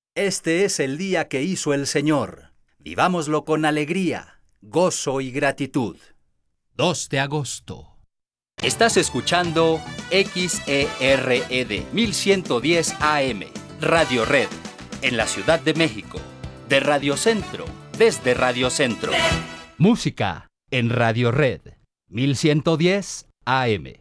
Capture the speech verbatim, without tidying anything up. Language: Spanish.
Este es el día que hizo el Señor. Vivámoslo con alegría, gozo y gratitud. dos de agosto. Estás escuchando X E R E D mil ciento diez A M, Radio Red, en la Ciudad de México, de Radio Centro, desde Radio Centro. Música en Radio Red, mil ciento diez A M.